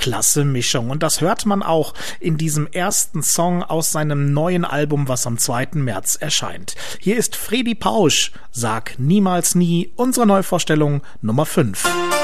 klasse Mischung. Und das hört man auch in diesem ersten Song aus seinem neuen Album, was am 2. März erscheint. Hier ist Fredi Pausch, Sag niemals nie, unsere Neuvorstellung Nummer 5.